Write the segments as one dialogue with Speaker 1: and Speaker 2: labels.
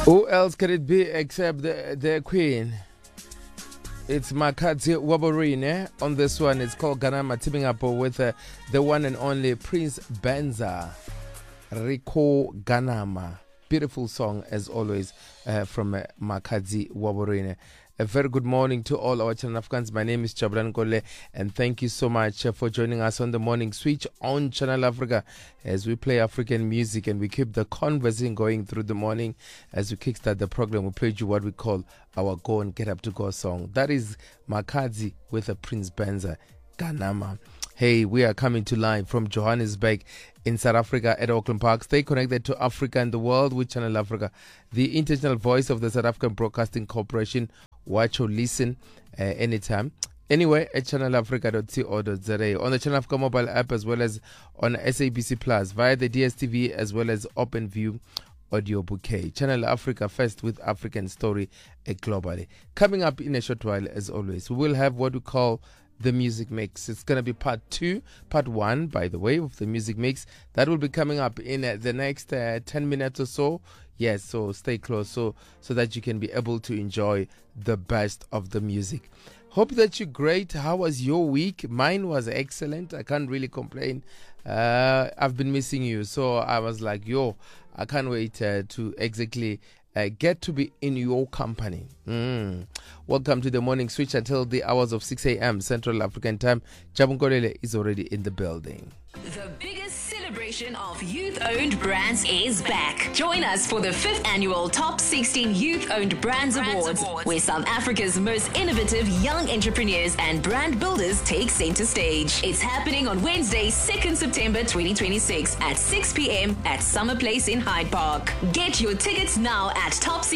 Speaker 1: Who else could it be except the Queen? It's Makhadzi Waborine. On this one, it's called Ganama, teaming up with the one and only Prince Benza, Rico Ganama. Beautiful song, as always, from Makhadzi Waborine. A very good morning to all our Channel Africans. My name is Jabulani Kole, and thank you so much for joining us on the morning switch on Channel Africa as we play African music and we keep the conversation going through the morning. As we kickstart the program, we played you what we call our Go and Get Up to Go song. That is Makhadzi with a Prince Benza, Ganama. Hey, we are coming to live from Johannesburg in South Africa at Auckland Park. Stay connected to Africa and the world with Channel Africa, the international voice of the South African Broadcasting Corporation. Watch or listen anytime. Anyway, at channelafrica.co.za, on the Channel Africa mobile app, as well as on SABC Plus, via the DSTV, as well as OpenView audio bouquet. Channel Africa, first with African story globally. Coming up in a short while, as always, we will have what we call the music mix. It's going to be part 1, by the way, of the music mix. That will be coming up in the next 10 minutes or so. Yes, so stay close so that you can be able to enjoy the best of the music. Hope that you're great. How was your week? Mine was excellent. I can't really complain. I've been missing you. So I was like, I can't wait to exactly get to be in your company. Welcome to the morning switch until the hours of 6 a.m. Central African time. Jabungolele is already in the building.
Speaker 2: The biggest celebration of youth-owned brands is back. Join us for the 5th annual Top 16 Youth-Owned Brands Awards, where South Africa's most innovative young entrepreneurs and brand builders take center stage. It's happening on Wednesday, 2nd September 2026 at 6 p.m. at Summer Place in Hyde Park. Get your tickets now at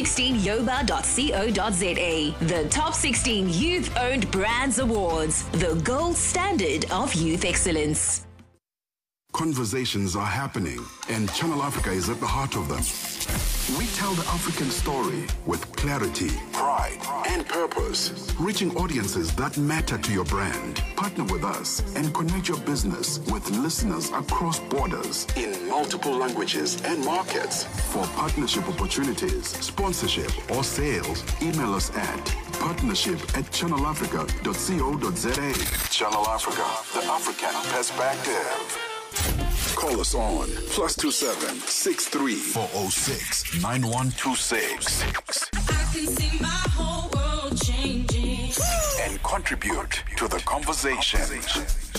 Speaker 2: top16yoba.co.za. The Top 16 Youth-Owned Brands Awards, the gold standard of youth excellence.
Speaker 3: Conversations are happening, and Channel Africa is at the heart of them. We tell the African story with clarity, pride, and purpose, reaching audiences that matter to your brand. Partner with us and connect your business with listeners across borders in multiple languages and markets. For partnership opportunities, sponsorship, or sales, email us at partnership@channelafrica.co.za. Channel Africa, the African perspective. Call us on +27 63 406 9126.
Speaker 4: I can see my whole world changing.
Speaker 3: And contribute to the conversation.